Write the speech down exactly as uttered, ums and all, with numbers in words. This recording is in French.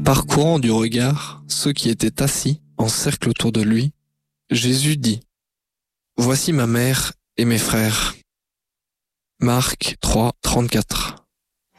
Parcourant du regard ceux qui étaient assis en cercle autour de lui, Jésus dit : « Voici ma mère et mes frères. » Marc trois, trente-quatre.